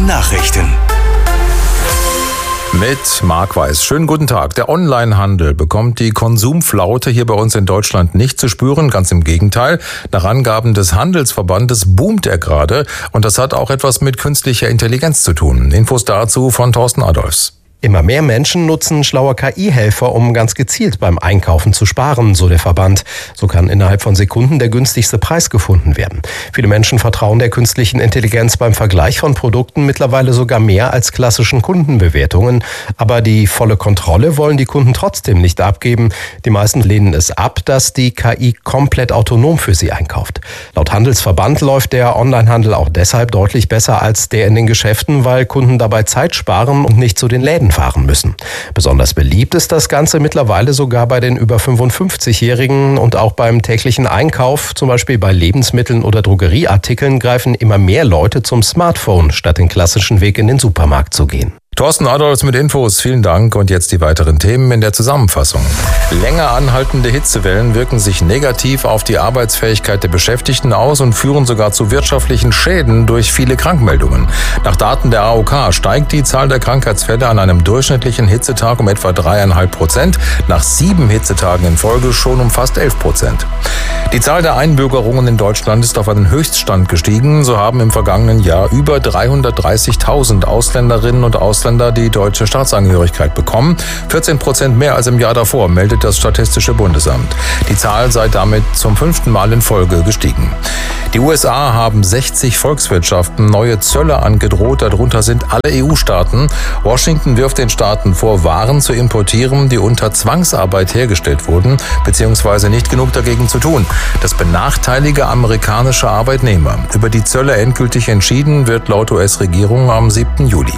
Nachrichten. Mit Marc Weiß. Schönen guten Tag. Der Onlinehandel bekommt die Konsumflaute hier bei uns in Deutschland nicht zu spüren. Ganz im Gegenteil. Nach Angaben des Handelsverbandes boomt er gerade. Und das hat auch etwas mit künstlicher Intelligenz zu tun. Infos dazu von Thorsten Adolfs. Immer mehr Menschen nutzen schlaue KI-Helfer, um ganz gezielt beim Einkaufen zu sparen, so der Verband. So kann innerhalb von Sekunden der günstigste Preis gefunden werden. Viele Menschen vertrauen der künstlichen Intelligenz beim Vergleich von Produkten mittlerweile sogar mehr als klassischen Kundenbewertungen. Aber die volle Kontrolle wollen die Kunden trotzdem nicht abgeben. Die meisten lehnen es ab, dass die KI komplett autonom für sie einkauft. Laut Handelsverband läuft der Onlinehandel auch deshalb deutlich besser als der in den Geschäften, weil Kunden dabei Zeit sparen und nicht zu den Läden fahren müssen. Besonders beliebt ist das Ganze mittlerweile sogar bei den über 55-Jährigen und auch beim täglichen Einkauf, zum Beispiel bei Lebensmitteln oder Drogerieartikeln, greifen immer mehr Leute zum Smartphone, statt den klassischen Weg in den Supermarkt zu gehen. Thorsten Adolfs mit Infos, vielen Dank. Und jetzt die weiteren Themen in der Zusammenfassung. Länger anhaltende Hitzewellen wirken sich negativ auf die Arbeitsfähigkeit der Beschäftigten aus und führen sogar zu wirtschaftlichen Schäden durch viele Krankmeldungen. Nach Daten der AOK steigt die Zahl der Krankheitsfälle an einem durchschnittlichen Hitzetag um etwa 3,5%, nach 7 Hitzetagen in Folge schon um fast 11%. Die Zahl der Einbürgerungen in Deutschland ist auf einen Höchststand gestiegen. So haben im vergangenen Jahr über 330.000 Ausländerinnen und Ausländer die deutsche Staatsangehörigkeit bekommen. 14% mehr als im Jahr davor, meldet das Statistische Bundesamt. Die Zahl sei damit zum 5. Mal in Folge gestiegen. Die USA haben 60 Volkswirtschaften neue Zölle angedroht, darunter sind alle EU-Staaten. Washington wirft den Staaten vor, Waren zu importieren, die unter Zwangsarbeit hergestellt wurden, beziehungsweise nicht genug dagegen zu tun. Das benachteilige amerikanische Arbeitnehmer. Über die Zölle endgültig entschieden wird laut US-Regierung am 7. Juli.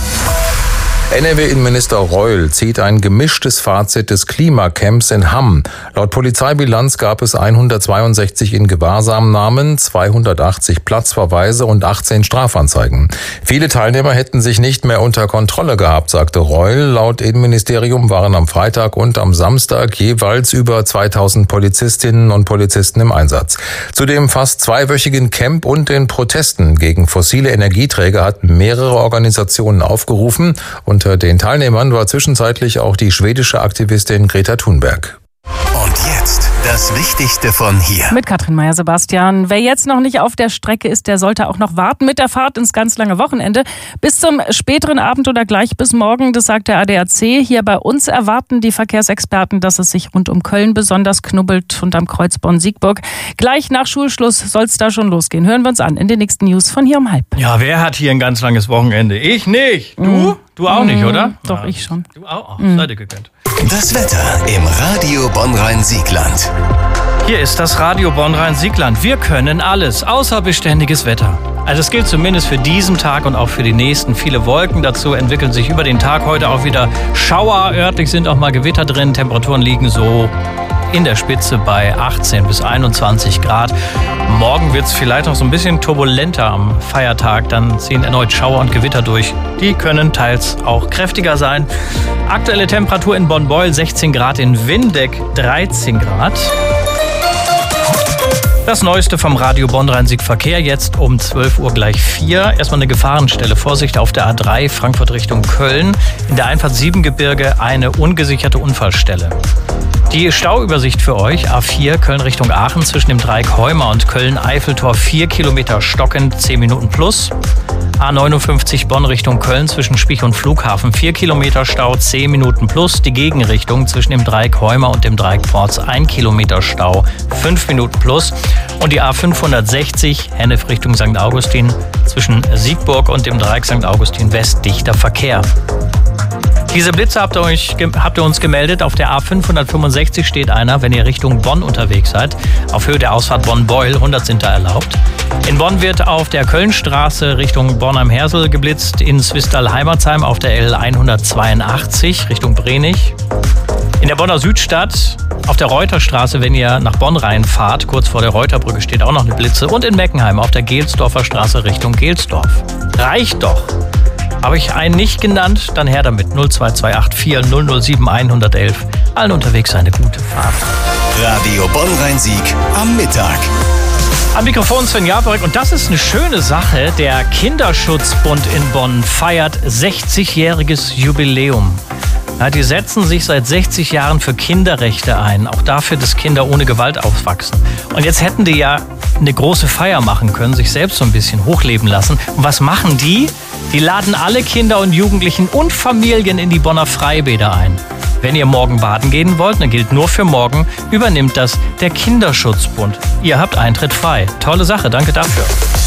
NRW-Innenminister Reul zieht ein gemischtes Fazit des Klimacamps in Hamm. Laut Polizeibilanz gab es 162 Ingewahrsamnahmen, 280 Platzverweise und 18 Strafanzeigen. Viele Teilnehmer hätten sich nicht mehr unter Kontrolle gehabt, sagte Reul. Laut Innenministerium waren am Freitag und am Samstag jeweils über 2000 Polizistinnen und Polizisten im Einsatz. Zu dem fast zweiwöchigen Camp und den Protesten gegen fossile Energieträger hatten mehrere Organisationen aufgerufen. Unter den Teilnehmern war zwischenzeitlich auch die schwedische Aktivistin Greta Thunberg. Und jetzt das Wichtigste von hier. Mit Katrin Meyer-Sebastian. Wer jetzt noch nicht auf der Strecke ist, der sollte auch noch warten mit der Fahrt ins ganz lange Wochenende. Bis zum späteren Abend oder gleich bis morgen, das sagt der ADAC. Hier bei uns erwarten die Verkehrsexperten, dass es sich rund um Köln besonders knubbelt und am Kreuz Bonn-Siegburg. Gleich nach Schulschluss soll es da schon losgehen. Hören wir uns an in den nächsten News von hier um 12:30. Ja, wer hat hier ein ganz langes Wochenende? Ich nicht. Du? Du auch nicht, oder? Doch, ich schon. Du auch. Seid ihr gegönnt. Das Wetter im Radio Bonn-Rhein-Siegland. Hier ist das Radio Bonn-Rhein-Siegland. Wir können alles, außer beständiges Wetter. Also es gilt zumindest für diesen Tag und auch für die nächsten. Viele Wolken dazu entwickeln sich über den Tag. Heute auch wieder Schauer. Örtlich sind auch mal Gewitter drin. Temperaturen liegen so in der Spitze bei 18 bis 21 Grad. Morgen wird es vielleicht noch so ein bisschen turbulenter am Feiertag. Dann ziehen erneut Schauer und Gewitter durch. Die können teils auch kräftiger sein. Aktuelle Temperatur in Bonn-Beuel 16 Grad, in Windeck 13 Grad. Das Neueste vom Radio Bonn-Rhein-Sieg Verkehr jetzt um 12 Uhr gleich 4. Erstmal eine Gefahrenstelle. Vorsicht auf der A3 Frankfurt Richtung Köln. In der Einfahrt Siebengebirge eine ungesicherte Unfallstelle. Die Stauübersicht für euch, A4 Köln Richtung Aachen zwischen dem Dreieck Heumer und Köln-Eiffeltor 4 Kilometer stockend, 10 Minuten plus. A59 Bonn Richtung Köln zwischen Spich und Flughafen 4 Kilometer Stau, 10 Minuten plus. Die Gegenrichtung zwischen dem Dreieck Heumer und dem Dreieck Porz 1 Kilometer Stau, 5 Minuten plus. Und die A560 Hennef Richtung St. Augustin zwischen Siegburg und dem Dreieck St. Augustin West dichter Verkehr. Diese Blitze habt ihr uns gemeldet. Auf der A565 steht einer, wenn ihr Richtung Bonn unterwegs seid. Auf Höhe der Ausfahrt Bonn-Beuel, 100 sind da erlaubt. In Bonn wird auf der Kölnstraße Richtung Bornheim-Hersel geblitzt, in Swistal-Heimatsheim auf der L182 Richtung Brenich. In der Bonner Südstadt auf der Reuterstraße, wenn ihr nach Bonn reinfahrt, kurz vor der Reuterbrücke steht auch noch eine Blitze. Und in Meckenheim auf der Gelsdorfer Straße Richtung Gelsdorf. Reicht doch. Habe ich einen nicht genannt, dann her damit. 02284 007 111. Allen unterwegs eine gute Fahrt. Radio Bonn-Rhein-Sieg am Mittag. Am Mikrofon Sven Jaborek und das ist eine schöne Sache. Der Kinderschutzbund in Bonn feiert 60-jähriges Jubiläum. Ja, die setzen sich seit 60 Jahren für Kinderrechte ein, auch dafür, dass Kinder ohne Gewalt aufwachsen. Und jetzt hätten die ja eine große Feier machen können, sich selbst so ein bisschen hochleben lassen. Und was machen die? Die laden alle Kinder und Jugendlichen und Familien in die Bonner Freibäder ein. Wenn ihr morgen baden gehen wollt, dann gilt nur für morgen, übernimmt das der Kinderschutzbund. Ihr habt Eintritt frei. Tolle Sache, danke dafür.